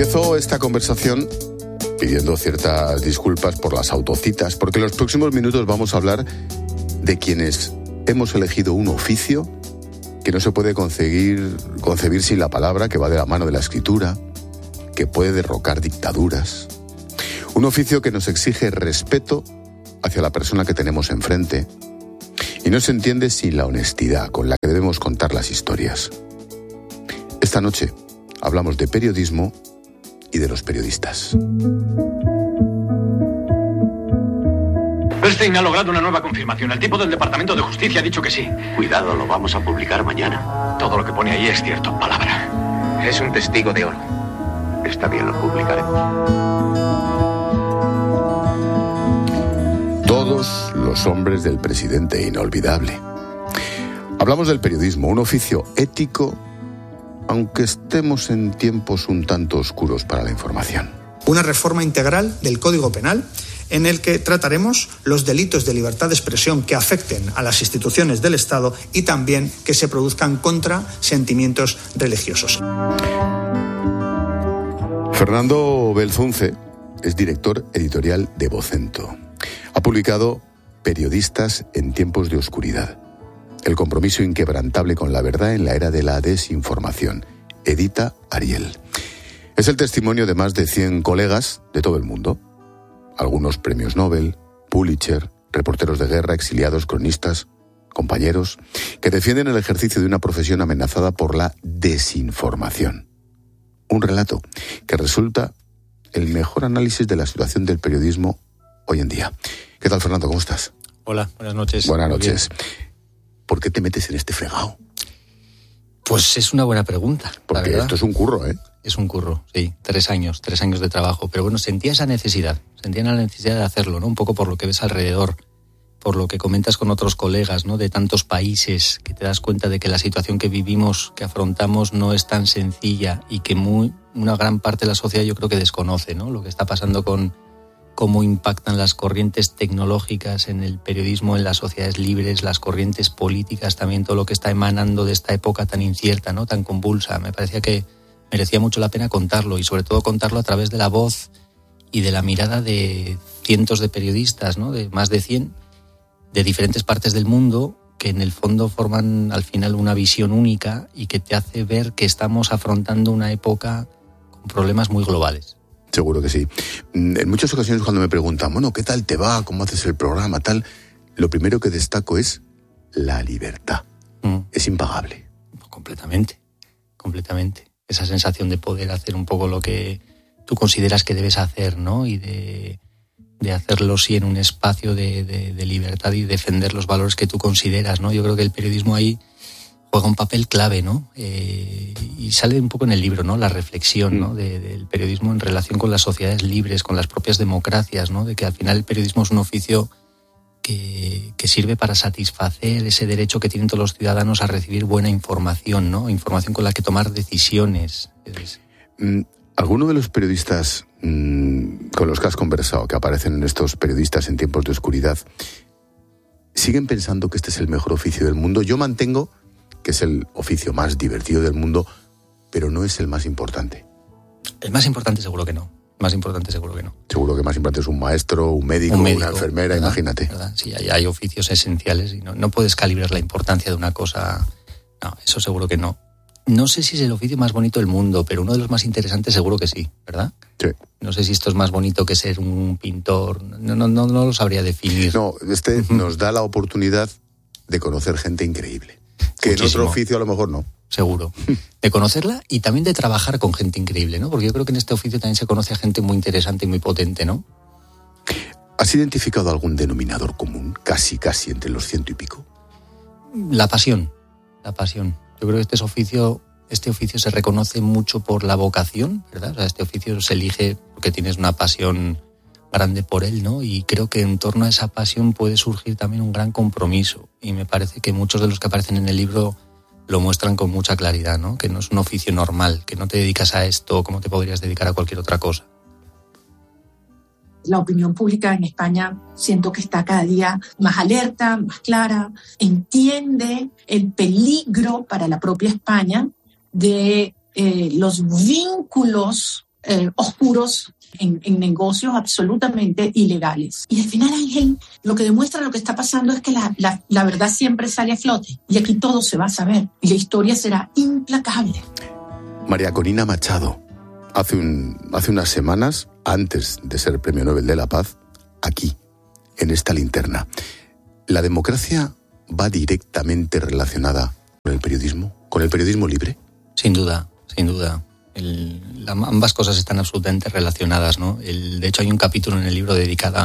Empiezo esta conversación pidiendo ciertas disculpas por las autocitas, porque en los próximos minutos vamos a hablar de quienes hemos elegido un oficio que no se puede concebir sin la palabra, que va de la mano de la escritura, que puede derrocar dictaduras. Un oficio que nos exige respeto hacia la persona que tenemos enfrente y no se entiende sin la honestidad con la que debemos contar las historias. Esta noche hablamos de periodismo y de los periodistas. Bernstein ha logrado una nueva confirmación. El tipo del Departamento de Justicia ha dicho que sí. Cuidado, lo vamos a publicar mañana. Todo lo que pone ahí es cierto, palabra. Es un testigo de oro. Está bien, lo publicaremos. Todos los hombres del presidente inolvidable. Hablamos del periodismo, un oficio ético, aunque estemos en tiempos un tanto oscuros para la información. Una reforma integral del Código Penal en el que trataremos los delitos de libertad de expresión que afecten a las instituciones del Estado y también que se produzcan contra sentimientos religiosos. Fernando Belzunce es director editorial de Vocento. Ha publicado Periodistas en tiempos de oscuridad. El compromiso inquebrantable con la verdad en la era de la desinformación. Edita Ariel. Es el testimonio de más de 100 colegas de todo el mundo. Algunos premios Nobel, Pulitzer, reporteros de guerra, exiliados, cronistas, compañeros, que defienden el ejercicio de una profesión amenazada por la desinformación. Un relato que resulta el mejor análisis de la situación del periodismo hoy en día. ¿Qué tal, Fernando? ¿Cómo estás? Hola, buenas noches. Buenas noches. ¿Por qué te metes en este fregado? Pues es una buena pregunta. Porque esto es un curro, ¿eh? Es un curro, sí. 3 años de trabajo. Pero bueno, sentía la necesidad de hacerlo, ¿no? Un poco por lo que ves alrededor, por lo que comentas con otros colegas, ¿no? De tantos países, que te das cuenta de que la situación que vivimos, que afrontamos, no es tan sencilla y que una gran parte de la sociedad yo creo que desconoce, ¿no? Lo que está pasando con cómo impactan las corrientes tecnológicas en el periodismo, en las sociedades libres, las corrientes políticas, también todo lo que está emanando de esta época tan incierta, ¿no? Tan convulsa. Me parecía que merecía mucho la pena contarlo y sobre todo contarlo a través de la voz y de la mirada de cientos de periodistas, ¿no? De más de 100, de diferentes partes del mundo, que en el fondo forman al final una visión única y que te hace ver que estamos afrontando una época con problemas muy globales. Seguro que sí. En muchas ocasiones cuando me preguntan, bueno, ¿qué tal te va? ¿Cómo haces el programa? Tal, lo primero que destaco es la libertad. Es impagable. Completamente. Esa sensación de poder hacer un poco lo que tú consideras que debes hacer, ¿no? Y de hacerlo sí en un espacio de libertad y defender los valores que tú consideras, ¿no? Yo creo que el periodismo ahí juega un papel clave, ¿no? Y sale un poco en el libro, ¿no? La reflexión, ¿no? Del periodismo en relación con las sociedades libres, con las propias democracias, ¿no? De que al final el periodismo es un oficio que sirve para satisfacer ese derecho que tienen todos los ciudadanos a recibir buena información, ¿no? Información con la que tomar decisiones. ¿Alguno de los periodistas con los que has conversado, que aparecen en estos Periodistas en tiempos de oscuridad, siguen pensando que este es el mejor oficio del mundo? Yo mantengo que es el oficio más divertido del mundo, pero no es el más importante. El más importante seguro que no. Seguro que más importante es un maestro, un médico, una enfermera, ¿verdad? Imagínate. ¿Verdad? Sí, hay oficios esenciales y no puedes calibrar la importancia de una cosa. No, eso seguro que no. No sé si es el oficio más bonito del mundo, pero uno de los más interesantes seguro que sí, ¿verdad? Sí. No sé si esto es más bonito que ser un pintor. No lo sabría definir. No, nos da la oportunidad de conocer gente increíble. Que muchísimo. En otro oficio a lo mejor no. Seguro. De conocerla y también de trabajar con gente increíble, ¿no? Porque yo creo que en este oficio también se conoce a gente muy interesante y muy potente, ¿no? ¿Has identificado algún denominador común, casi entre los 100 y pico? La pasión. Yo creo que este oficio se reconoce mucho por la vocación, ¿verdad? O sea, este oficio se elige porque tienes una pasión grande por él, ¿no? Y creo que en torno a esa pasión puede surgir también un gran compromiso. Y me parece que muchos de los que aparecen en el libro lo muestran con mucha claridad, ¿no? Que no es un oficio normal, que no te dedicas a esto como te podrías dedicar a cualquier otra cosa. La opinión pública en España siento que está cada día más alerta, más clara, entiende el peligro para la propia España de los vínculos oscuros, en negocios absolutamente ilegales. Y al final, Ángel, lo que demuestra lo que está pasando es que la verdad siempre sale a flote. Y aquí todo se va a saber. Y la historia será implacable. María Corina Machado, hace unas semanas, antes de ser Premio Nobel de la Paz, aquí, en esta linterna, ¿la democracia va directamente relacionada con el periodismo libre? Sin duda. Ambas cosas están absolutamente relacionadas, ¿no? De hecho, hay un capítulo en el libro dedicado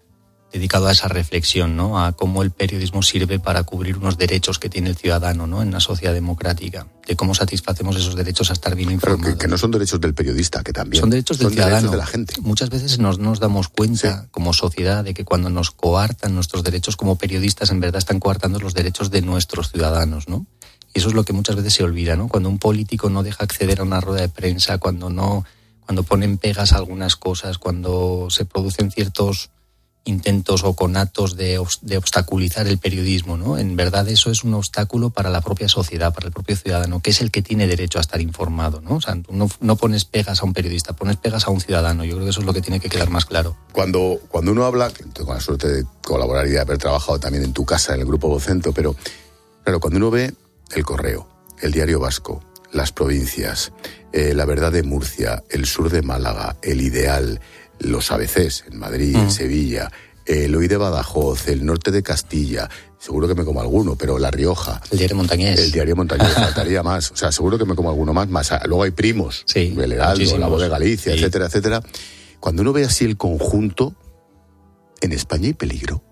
a esa reflexión, ¿no? A cómo el periodismo sirve para cubrir unos derechos que tiene el ciudadano, ¿no? En una sociedad democrática, de cómo satisfacemos esos derechos a estar bien informados. Pero que no son derechos del periodista, que también son derechos del ciudadano, derechos de la gente. Muchas veces no nos damos cuenta, como sociedad, de que cuando nos coartan nuestros derechos como periodistas, en verdad están coartando los derechos de nuestros ciudadanos, ¿no? Y eso es lo que muchas veces se olvida, ¿no? Cuando un político no deja acceder a una rueda de prensa, cuando ponen pegas a algunas cosas, cuando se producen ciertos intentos o conatos de obstaculizar el periodismo, ¿no? En verdad eso es un obstáculo para la propia sociedad, para el propio ciudadano, que es el que tiene derecho a estar informado, ¿no? O sea, tú no pones pegas a un periodista, pones pegas a un ciudadano. Yo creo que eso es lo que tiene que quedar más claro. Cuando uno habla, tengo la suerte de colaborar y de haber trabajado también en tu casa, en el Grupo Vocento, pero claro, cuando uno ve El Correo, El Diario Vasco, Las Provincias, La Verdad de Murcia, El Sur de Málaga, El Ideal, los ABCs en Madrid, en Sevilla, el Hoy de Badajoz, el Norte de Castilla, seguro que me como alguno, pero La Rioja. El Diario Montañés, faltaría más. O sea, seguro que me como alguno más. Luego hay primos, sí, el Heraldo, muchísimos. La Voz de Galicia, sí, etcétera, etcétera. Cuando uno ve así el conjunto, ¿en España hay peligro?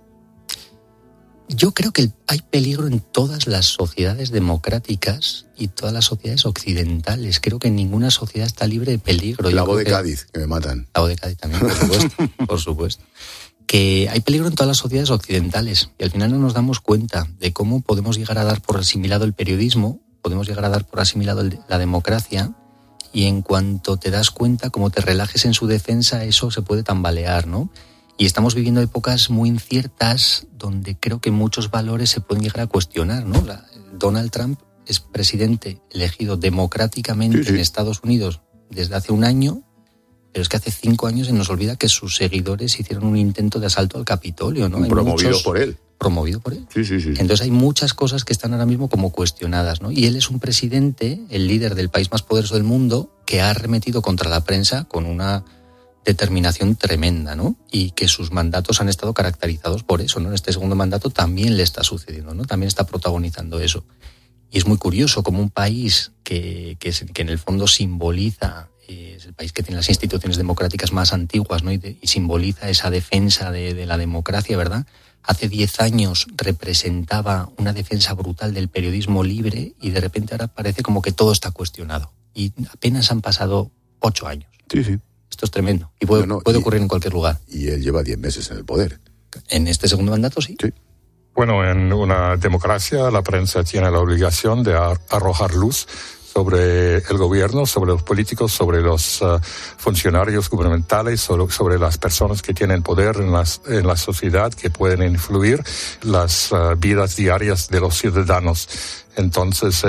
Yo creo que hay peligro en todas las sociedades democráticas y todas las sociedades occidentales. Creo que ninguna sociedad está libre de peligro. La Voz de Cádiz, que me matan. La Voz de Cádiz también, por supuesto. Por supuesto. Que hay peligro en todas las sociedades occidentales y al final no nos damos cuenta de cómo podemos llegar a dar por asimilado el periodismo, podemos llegar a dar por asimilado la democracia, y en cuanto te das cuenta, como te relajes en su defensa, eso se puede tambalear, ¿no? Y estamos viviendo épocas muy inciertas donde creo que muchos valores se pueden llegar a cuestionar, ¿no? Donald Trump es presidente elegido democráticamente en Estados Unidos desde hace un año, pero es que hace 5 años se nos olvida que sus seguidores hicieron un intento de asalto al Capitolio, ¿no? Promovido por él. Sí. Entonces hay muchas cosas que están ahora mismo como cuestionadas, ¿no? Y él es un presidente, el líder del país más poderoso del mundo, que ha arremetido contra la prensa con una determinación tremenda, ¿no? Y que sus mandatos han estado caracterizados por eso, ¿no? En este segundo mandato también le está sucediendo, ¿no? También está protagonizando eso. Y es muy curioso como un país que en el fondo simboliza, es el país que tiene las instituciones democráticas más antiguas, ¿no? Y simboliza esa defensa de la democracia, ¿verdad? Hace 10 años representaba una defensa brutal del periodismo libre y de repente ahora parece como que todo está cuestionado. Y apenas han pasado 8 años. Sí. Esto es tremendo y puede ocurrir en cualquier lugar. Y él lleva 10 meses en el poder. En este segundo mandato, sí. Bueno, en una democracia la prensa tiene la obligación de arrojar luz sobre el gobierno, sobre los políticos, sobre los funcionarios gubernamentales, sobre las personas que tienen poder en la sociedad, que pueden influir las vidas diarias de los ciudadanos. Entonces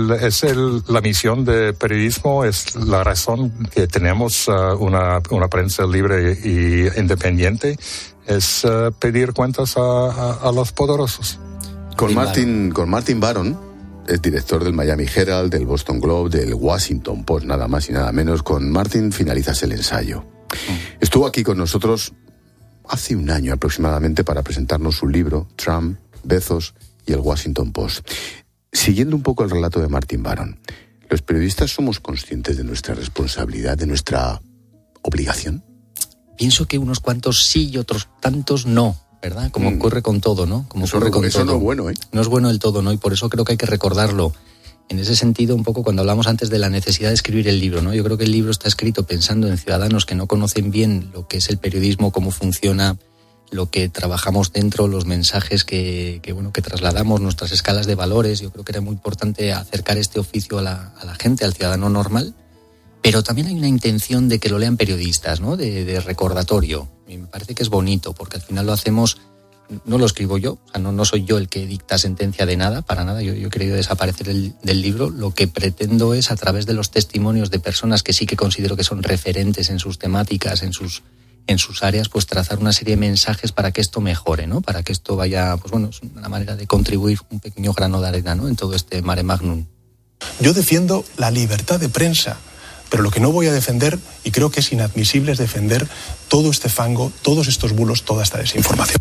la misión de periodismo, es la razón que tenemos una prensa libre y independiente, es pedir cuentas a los poderosos. Con Martin Baron, es director del Miami Herald, del Boston Globe, del Washington Post, nada más y nada menos. Con Martin finalizas el ensayo. Estuvo aquí con nosotros hace un año aproximadamente para presentarnos su libro, Trump, Bezos y el Washington Post. Siguiendo un poco el relato de Martin Baron, ¿los periodistas somos conscientes de nuestra responsabilidad, de nuestra obligación? Pienso que unos cuantos sí y otros tantos no, ¿verdad? Como ocurre con todo, ¿no? Eso no es bueno, ¿eh? No es bueno del todo, ¿no? Y por eso creo que hay que recordarlo. En ese sentido, un poco cuando hablamos antes de la necesidad de escribir el libro, ¿no? Yo creo que el libro está escrito pensando en ciudadanos que no conocen bien lo que es el periodismo, cómo funciona, lo que trabajamos dentro, los mensajes que trasladamos, nuestras escalas de valores. Yo creo que era muy importante acercar este oficio a la gente, al ciudadano normal. Pero también hay una intención de que lo lean periodistas, ¿no? De recordatorio. Y me parece que es bonito, porque al final lo hacemos no lo escribo yo, o sea, no soy yo el que dicta sentencia de nada, para nada, yo he querido desaparecer del libro. Lo que pretendo es, a través de los testimonios de personas que sí que considero que son referentes en sus temáticas, en sus áreas, pues trazar una serie de mensajes para que esto mejore, ¿no? Para que esto vaya, pues bueno, es una manera de contribuir un pequeño grano de arena, ¿no?, en todo este mare magnum. Yo defiendo la libertad de prensa, pero lo que no voy a defender, y creo que es inadmisible, es defender todo este fango, todos estos bulos, toda esta desinformación.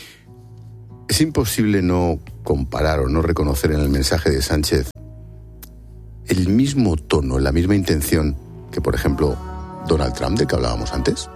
Es imposible no comparar o no reconocer en el mensaje de Sánchez el mismo tono, la misma intención que, por ejemplo, Donald Trump, del que hablábamos antes.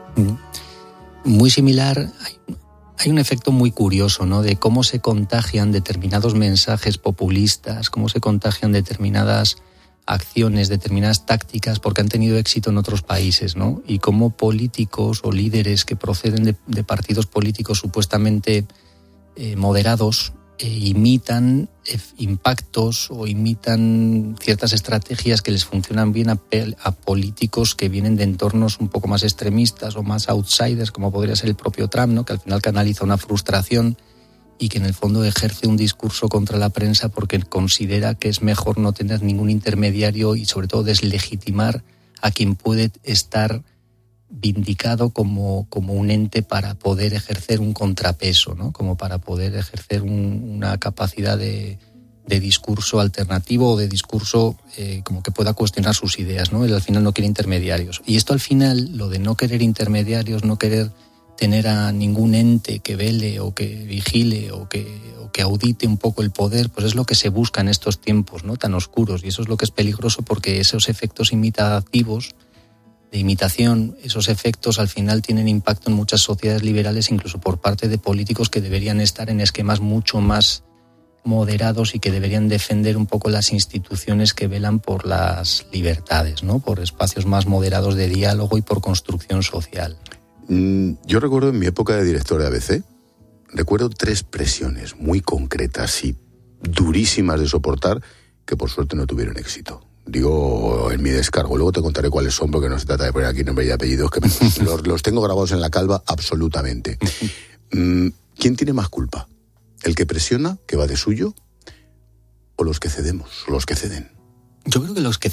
Muy similar. Hay un efecto muy curioso, ¿no?, de cómo se contagian determinados mensajes populistas, cómo se contagian determinadas acciones, determinadas tácticas, porque han tenido éxito en otros países, ¿no? Y cómo políticos o líderes que proceden de partidos políticos supuestamente moderados imitan impactos o imitan ciertas estrategias que les funcionan bien a políticos que vienen de entornos un poco más extremistas o más outsiders, como podría ser el propio Trump, ¿no?, que al final canaliza una frustración y que en el fondo ejerce un discurso contra la prensa porque considera que es mejor no tener ningún intermediario y sobre todo deslegitimar a quien puede estar vindicado como un ente para poder ejercer un contrapeso, ¿no?, como para poder ejercer una capacidad de discurso alternativo o de discurso como que pueda cuestionar sus ideas, ¿no? Él al final no quiere intermediarios. Y esto al final, lo de no querer intermediarios, no querer tener a ningún ente que vele o que vigile o que audite un poco el poder, pues es lo que se busca en estos tiempos, ¿no?, tan oscuros. Y eso es lo que es peligroso, porque esos efectos imitativos, de imitación, esos efectos al final tienen impacto en muchas sociedades liberales, incluso por parte de políticos que deberían estar en esquemas mucho más moderados y que deberían defender un poco las instituciones que velan por las libertades, ¿no?, por espacios más moderados de diálogo y por construcción social. Yo recuerdo en mi época de director de ABC, recuerdo 3 presiones muy concretas y durísimas de soportar que por suerte no tuvieron éxito. Digo, en mi descargo, luego te contaré cuáles son, porque no se trata de poner aquí nombre y apellidos, que los tengo grabados en la calva absolutamente. ¿Quién tiene más culpa? ¿El que presiona, que va de suyo, o los que cedemos, los que ceden? Yo creo que los que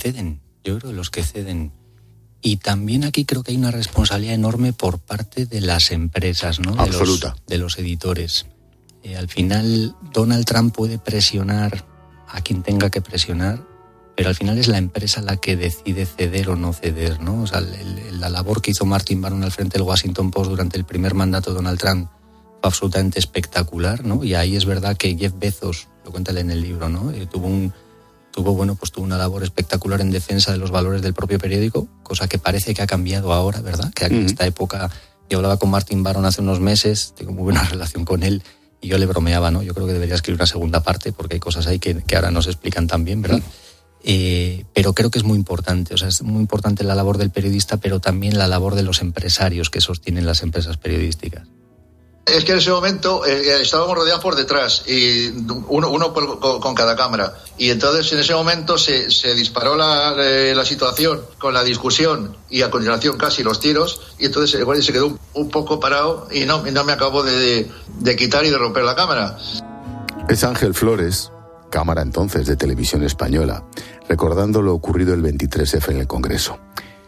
ceden. Y también aquí creo que hay una responsabilidad enorme por parte de las empresas, ¿no? Absoluta. De los editores. Al final, Donald Trump puede presionar a quien tenga que presionar, pero al final es la empresa la que decide ceder o no ceder, ¿no? O sea, la labor que hizo Martin Baron al frente del Washington Post durante el primer mandato de Donald Trump fue absolutamente espectacular, ¿no? Y ahí es verdad que Jeff Bezos, lo cuenta él en el libro, ¿no?, tuvo una labor espectacular en defensa de los valores del propio periódico, cosa que parece que ha cambiado ahora, ¿verdad? Que en esta época, yo hablaba con Martin Baron hace unos meses, tengo muy buena relación con él, y yo le bromeaba, ¿no? Yo creo que debería escribir una segunda parte, porque hay cosas ahí que ahora no se explican tan bien, ¿verdad? Pero creo que es muy importante, o sea, es muy importante la labor del periodista, pero también la labor de los empresarios que sostienen las empresas periodísticas. Es que en ese momento estábamos rodeados por detrás, y uno con cada cámara. Y entonces en ese momento se disparó la situación con la discusión y a continuación casi los tiros. Y entonces el guardia se quedó un poco parado y no me acabó de quitar y de romper la cámara. Es Ángel Flores, cámara entonces de Televisión Española, recordando lo ocurrido el 23F en el Congreso.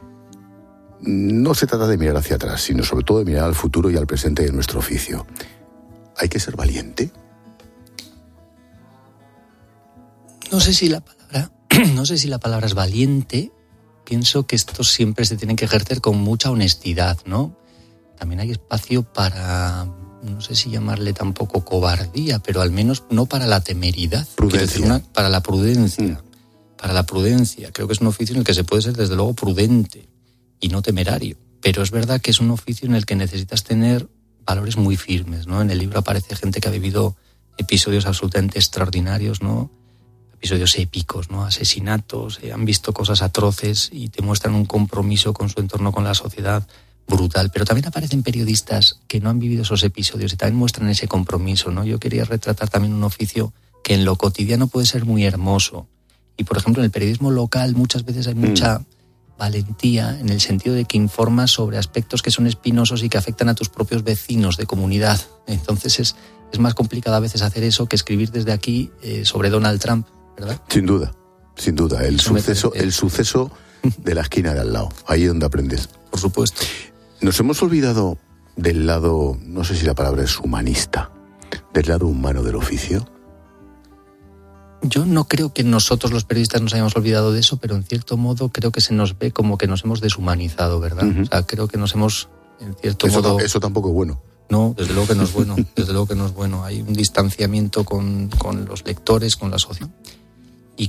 No se trata de mirar hacia atrás, sino sobre todo de mirar al futuro y al presente de nuestro oficio. ¿Hay que ser valiente? No sé si la palabra es valiente. Pienso que esto siempre se tiene que ejercer con mucha honestidad, ¿no? También hay espacio para, no sé si llamarle tampoco cobardía, pero al menos no para la temeridad. Prudencia. Para la prudencia. Para la prudencia. Creo que es un oficio en el que se puede ser desde luego prudente y no temerario. Pero es verdad que es un oficio en el que necesitas tener valores muy firmes, ¿no? En el libro aparece gente que ha vivido episodios absolutamente extraordinarios, ¿no? Episodios épicos, ¿no? Asesinatos, han visto cosas atroces y te muestran un compromiso con su entorno, con la sociedad, brutal. Pero también aparecen periodistas que no han vivido esos episodios y también muestran ese compromiso, ¿no? Yo quería retratar también un oficio que en lo cotidiano puede ser muy hermoso. Y, por ejemplo, en el periodismo local muchas veces hay mucha valentía, en el sentido de que informas sobre aspectos que son espinosos y que afectan a tus propios vecinos de comunidad. Entonces Es más complicado a veces hacer eso que escribir desde aquí sobre Donald Trump, ¿verdad? Sin duda. El suceso de la esquina de al lado. Ahí es donde aprendes. Por supuesto. Nos hemos olvidado del lado, no sé si la palabra es humanista, del lado humano del oficio. Yo no creo que nosotros los periodistas nos hayamos olvidado de eso, pero en cierto modo creo que se nos ve como que nos hemos deshumanizado, ¿verdad? Uh-huh. O sea, creo que nos hemos, en cierto modo... Eso tampoco es bueno. No, desde luego que no es bueno. Desde luego que no es bueno. Hay un distanciamiento con los lectores, con la sociedad.